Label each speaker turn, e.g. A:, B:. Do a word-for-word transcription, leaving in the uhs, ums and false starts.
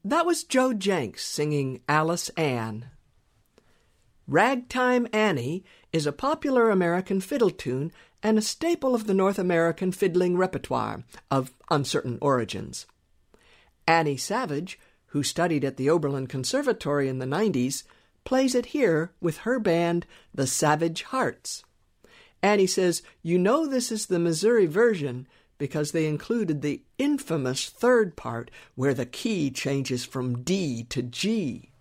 A: That was Joe Jenks singing Alice Ann. Ragtime Annie is a popular American fiddle tune and a staple of the North American fiddling repertoire of uncertain origins. Annie Savage, who studied at the Oberlin Conservatory in the nineties, plays it here with her band, the Savage Hearts. Annie says, "You know this is the Missouri version because they included the infamous third part where the key changes from D to G."